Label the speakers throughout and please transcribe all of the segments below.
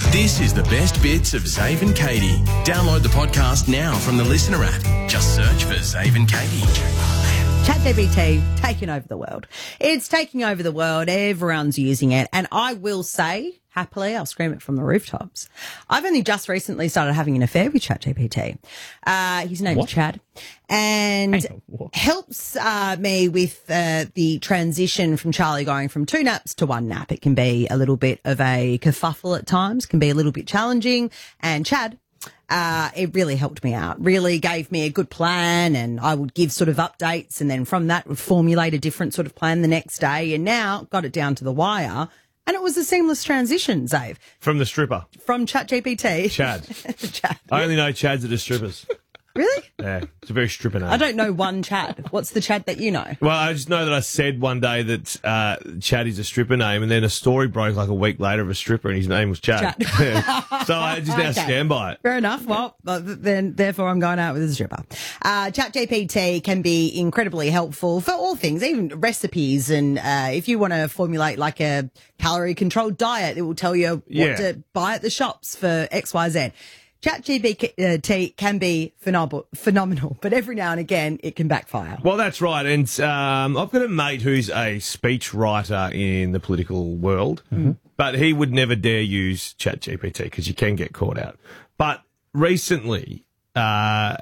Speaker 1: This is the best bits of Zave and Katie. Download the podcast now from the Listener app. Just search for Zave and Katie.
Speaker 2: ChatGPT taking over the world. It's taking over the world. Everyone's using it. And I will say, happily, I'll scream it from the rooftops, I've only just recently started having an affair with ChatGPT. His name is Chad. And helps me with the transition from Charlie going from 2 naps to 1 nap. It can be a little bit of a kerfuffle at times, can be a little bit challenging. And Chad, it really helped me out, really gave me a good plan, and I would give sort of updates, and then from that would formulate a different sort of plan the next day, and now got it down to the wire. And it was a seamless transition, Zave.
Speaker 3: From the stripper.
Speaker 2: From ChatGPT.
Speaker 3: Chad.
Speaker 2: Chad.
Speaker 3: I only know Chads that are strippers.
Speaker 2: Really?
Speaker 3: Yeah, it's a very stripper name.
Speaker 2: I don't know one Chad. What's the Chad that you know?
Speaker 3: Well, I just know that I said one day that Chad is a stripper name, and then a story broke like a week later of a stripper, and his name was Chad.
Speaker 2: Chad.
Speaker 3: So I just now stand by it.
Speaker 2: Fair enough. Well, then therefore I'm going out with a stripper. ChatGPT can be incredibly helpful for all things, even recipes. And if you want to formulate like a calorie-controlled diet, it will tell you what to buy at the shops for X, Y, Z. ChatGPT can be phenomenal, but every now and again it can backfire.
Speaker 3: Well, that's right. And I've got a mate who's a speech writer in the political world, but he would never dare use ChatGPT because you can get caught out. But recently, our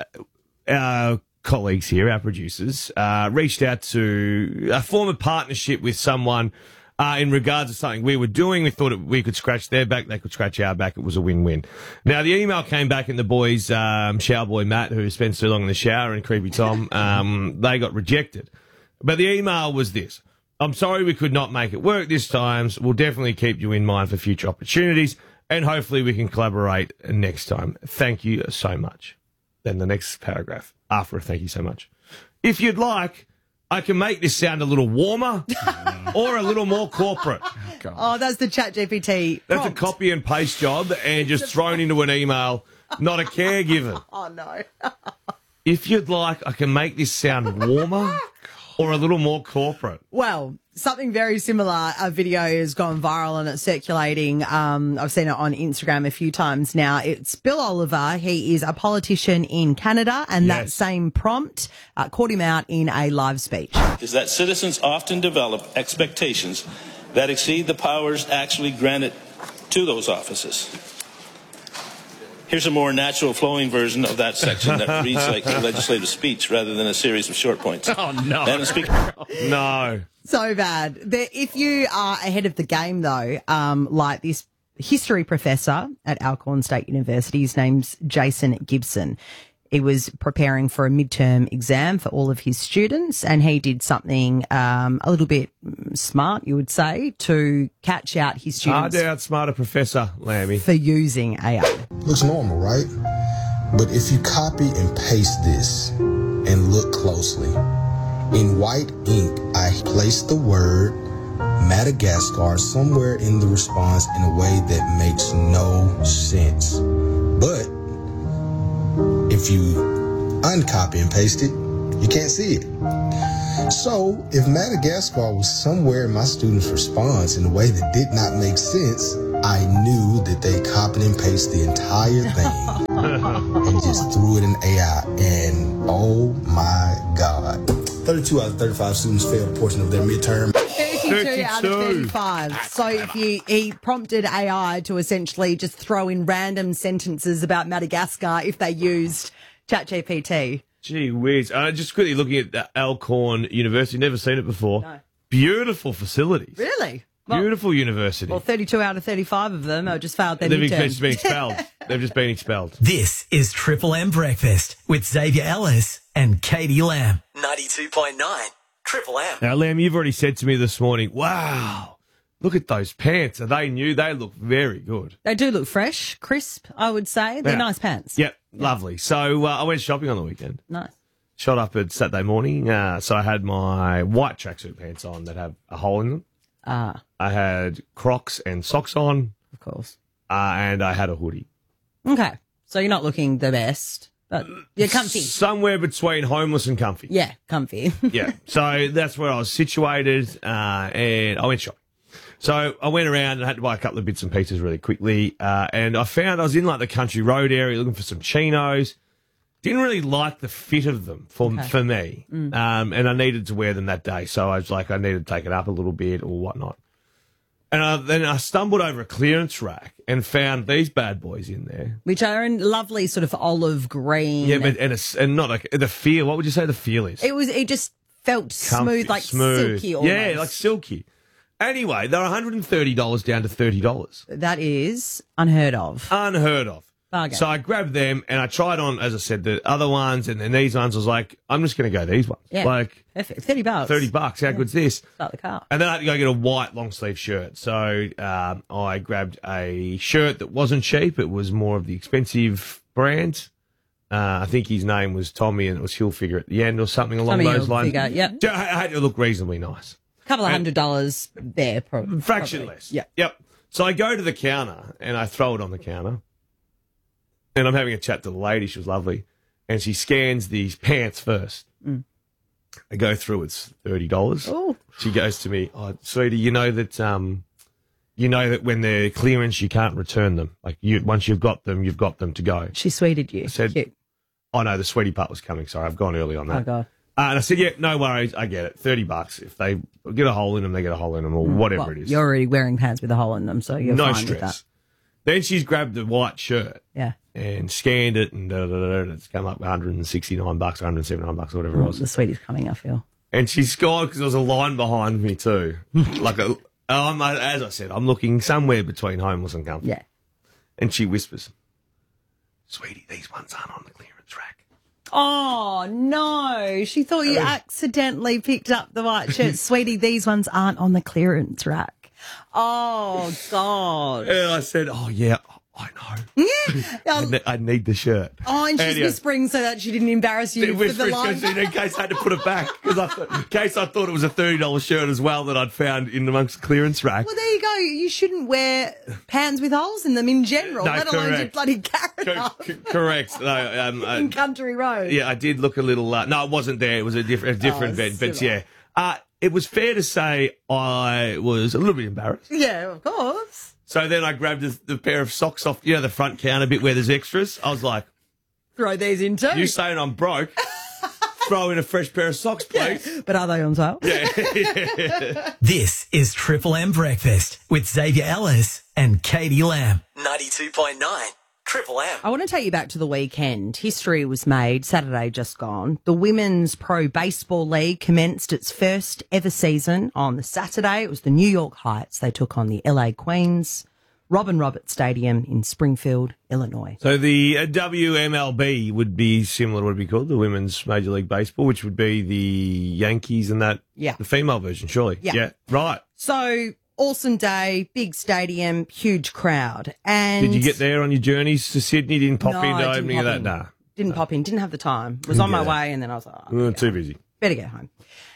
Speaker 3: colleagues here, our producers, reached out to form a partnership with someone in regards to something we were doing. We thought we could scratch their back, they could scratch our back. It was a win-win. Now, the email came back, and the boys, shower boy Matt, who spends too long in the shower, and Creepy Tom, they got rejected. But the email was this: I'm sorry we could not make it work this time. So we'll definitely keep you in mind for future opportunities, and hopefully we can collaborate next time. Thank you so much. Then the next paragraph, after a thank you so much. If you'd like, I can make this sound a little warmer or a little more corporate.
Speaker 2: Oh, that's the ChatGPT
Speaker 3: That's a copy and paste job and just thrown into an email, not a care given.
Speaker 2: Oh, no.
Speaker 3: If you'd like, I can make this sound warmer or a little more corporate.
Speaker 2: Well, something very similar. A video has gone viral and it's circulating. I've seen it on Instagram a few times now. It's Bill Oliver. He is a politician in Canada, and that same prompt caught him out in a live speech.
Speaker 4: Is that citizens often develop expectations that exceed the powers actually granted to those offices. Here's a more natural flowing version of that section that reads like a legislative speech rather than a series of short points.
Speaker 3: Oh, no. No.
Speaker 2: So bad. If you are ahead of the game, though, like this history professor at Alcorn State University, his name's Jason Gibson. He was preparing for a midterm exam for all of his students, and he did something a little bit smart, you would say, to catch out his students.
Speaker 3: Hard to outsmart a professor, Lammy.
Speaker 2: For using AI.
Speaker 5: Looks normal, right? But if you copy and paste this and look closely, in white ink, I placed the word Madagascar somewhere in the response in a way that makes no sense. But if you uncopy and paste it, you can't see it. So if Madagascar was somewhere in my student's response in a way that did not make sense, I knew that they copied and pasted the entire thing and just threw it in AI. And oh my God. 32 out of 35 students failed a portion of their midterm.
Speaker 2: 32 out of 35. So if he prompted AI to essentially just throw in random sentences about Madagascar if they used ChatGPT.
Speaker 3: Gee whiz. Just quickly looking at the Alcorn University. Never seen it before.
Speaker 2: No.
Speaker 3: Beautiful facilities.
Speaker 2: Really?
Speaker 3: Beautiful university.
Speaker 2: Well, 32 out of 35 of them have just failed their
Speaker 3: They've
Speaker 2: midterm.
Speaker 3: just been expelled. They've just been expelled.
Speaker 6: This is Triple M Breakfast with Xavier Ellis and Katie Lamb. 92.9 Triple M.
Speaker 3: Now, Lamb, you've already said to me this morning, wow, look at those pants. Are they new? They look very good.
Speaker 2: They do look fresh, crisp, I would say. They're nice pants.
Speaker 3: Yep, lovely. So I went shopping on the weekend.
Speaker 2: Nice.
Speaker 3: Shot up at Saturday morning. So I had my white tracksuit pants on that have a hole in them. I had Crocs and socks on.
Speaker 2: Of course.
Speaker 3: And I had a hoodie.
Speaker 2: Okay. So you're not looking the best, but you're comfy.
Speaker 3: Somewhere between homeless and comfy.
Speaker 2: Yeah, comfy.
Speaker 3: Yeah. So that's where I was situated, and I went shopping. So I went around and had to buy a couple of bits and pieces really quickly. And I found I was in like the Country Road area looking for some chinos. Didn't really like the fit of them for me. And I needed to wear them that day. So I was like, I needed to take it up a little bit or whatnot. And then I stumbled over a clearance rack and found these bad boys in there.
Speaker 2: Which are in lovely sort of olive green.
Speaker 3: Yeah, but and not like the feel. What would you say the feel is?
Speaker 2: It just felt smooth, like silky almost.
Speaker 3: Yeah, like silky. Anyway, they're $130 down to $30.
Speaker 2: That is unheard of.
Speaker 3: Unheard of.
Speaker 2: Bargain.
Speaker 3: So I grabbed them and I tried on, as I said, the other ones and then these ones. I was like, I'm just going to go these ones.
Speaker 2: Yeah.
Speaker 3: Like
Speaker 2: Perfect. $30.
Speaker 3: $30. How good's this?
Speaker 2: Start the car.
Speaker 3: And then I had to go get a white long sleeve shirt. So I grabbed a shirt that wasn't cheap. It was more of the expensive brand. I think his name was Tommy and it was Hilfiger at the end or something along those lines.
Speaker 2: Yep.
Speaker 3: I had to look reasonably nice.
Speaker 2: Couple of $100 there, probably.
Speaker 3: Fraction less.
Speaker 2: Yeah.
Speaker 3: Yep. So I go to the counter and I throw it on the counter. And I'm having a chat to the lady. She was lovely. And she scans these pants first. I go through, it's $30.
Speaker 2: Oh.
Speaker 3: She goes to me, oh, sweetie, you know that when they're clearance, you can't return them. Like once you've got them to go.
Speaker 2: She sweeted you.
Speaker 3: I said,
Speaker 2: Cute.
Speaker 3: oh no, the sweetie part was coming. Sorry, I've gone early on that.
Speaker 2: Oh, God.
Speaker 3: And I said, yeah, no worries. I get it. $30. If they get a hole in them, they get a hole in them or whatever it is.
Speaker 2: You're already wearing pants with a hole in them, so you're
Speaker 3: no
Speaker 2: fine
Speaker 3: stress.
Speaker 2: with that.
Speaker 3: Then she's grabbed the white shirt.
Speaker 2: Yeah.
Speaker 3: And scanned it and and it's come up $169, $179, whatever it was.
Speaker 2: The sweetie's coming, I feel.
Speaker 3: And she scored because there was a line behind me too. As I said, I'm looking somewhere between homeless and comfy.
Speaker 2: Yeah.
Speaker 3: And she whispers, sweetie, these ones aren't on the clearance rack.
Speaker 2: Oh, no. She thought you accidentally picked up the white shirt. Sweetie, these ones aren't on the clearance rack. Oh, God.
Speaker 3: And I said, oh, yeah, I know.
Speaker 2: Yeah.
Speaker 3: I need the shirt.
Speaker 2: Oh, and she's whispering so that she didn't embarrass you for the line.
Speaker 3: In case I had to put it back. In case I thought it was a $30 shirt as well that I'd found in amongst the clearance rack.
Speaker 2: Well, there you go. You shouldn't wear pants with holes in them in general,
Speaker 3: No,
Speaker 2: let alone
Speaker 3: correct.
Speaker 2: your bloody carrot up
Speaker 3: Correct. No,
Speaker 2: in Country Road.
Speaker 3: yeah, I did look a little. No, it wasn't there. It was a different bed. But
Speaker 2: silly.
Speaker 3: yeah, it was fair to say I was a little bit embarrassed.
Speaker 2: Yeah, of course.
Speaker 3: So then I grabbed the pair of socks off, the front counter bit where there's extras. I was like,
Speaker 2: Throw these in too.
Speaker 3: you saying I'm broke? Throw in a fresh pair of socks, please.
Speaker 2: Yeah. But are they on sale?
Speaker 3: Yeah.
Speaker 6: This is Triple M Breakfast with Xavier Ellis and Katie Lamb. 92.9 Triple M.
Speaker 2: I want to take you back to the weekend. History was made Saturday just gone. The Women's Pro Baseball League commenced its first ever season on the Saturday. It was the New York Heights. They took on the LA Queens, Robin Roberts Stadium in Springfield, Illinois.
Speaker 3: So the WMLB would be similar to what would be called the Women's Major League Baseball, which would be the Yankees and that.
Speaker 2: Yeah.
Speaker 3: The female version, surely.
Speaker 2: Yeah.
Speaker 3: Right.
Speaker 2: So awesome day, big stadium, huge crowd. And
Speaker 3: Did you get there on your journeys to Sydney? Didn't pop
Speaker 2: No,
Speaker 3: into
Speaker 2: I didn't
Speaker 3: opening of
Speaker 2: pop
Speaker 3: that?
Speaker 2: in.
Speaker 3: Nah.
Speaker 2: Didn't pop in, didn't have the time. Was on my way and then I was like,
Speaker 3: Too busy.
Speaker 2: better get home.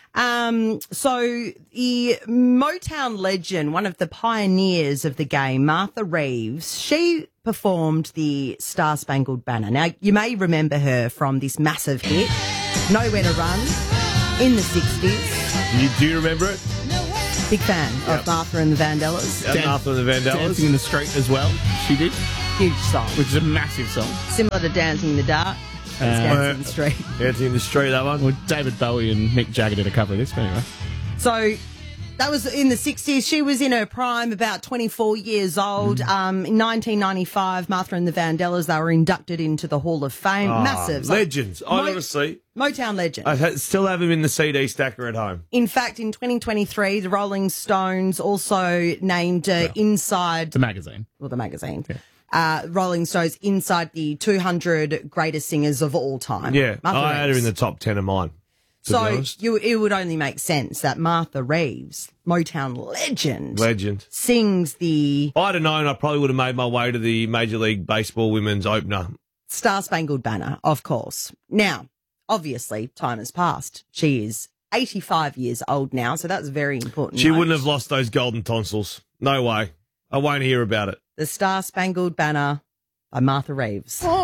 Speaker 2: So the Motown legend, one of the pioneers of the game, Martha Reeves, she performed the Star Spangled Banner. Now, you may remember her from this massive hit, Nowhere to Run, in the 60s.
Speaker 3: Do you remember it?
Speaker 2: Big fan of Martha and the Vandellas.
Speaker 3: Martha and the Vandellas.
Speaker 7: Dancing in the Street as well, she did,
Speaker 2: Huge song.
Speaker 7: which is a massive song.
Speaker 2: Similar to Dancing in the Dark. It's Dancing in the Street.
Speaker 3: Dancing in the Street, that one.
Speaker 7: Well, David Bowie and Mick Jagger did a cover of this, but anyway.
Speaker 2: So that was in the 60s. She was in her prime, about 24 years old. In 1995, Martha and the Vandellas, they were inducted into the Hall of Fame. Massive.
Speaker 3: Legends. Honestly.
Speaker 2: Motown legend.
Speaker 3: I still have him in the CD stacker at home.
Speaker 2: In fact, in 2023, the Rolling Stones also named inside
Speaker 7: The magazine.
Speaker 2: the magazine. Rolling Stones inside the 200 greatest singers of all time.
Speaker 3: Yeah.
Speaker 2: Martha
Speaker 3: I had her
Speaker 2: Reeves.
Speaker 3: in the top 10 of mine. To be
Speaker 2: So
Speaker 3: honest.
Speaker 2: it would only make sense that Martha Reeves, Motown legend, sings the
Speaker 3: I'd have known I probably would have made my way to the Major League Baseball women's opener.
Speaker 2: Star Spangled Banner, of course. Now, obviously, time has passed. She is 85 years old now, so that's very important.
Speaker 3: She wouldn't have lost those golden tonsils. No way. I won't hear about it.
Speaker 2: The Star Spangled Banner by Martha Reeves.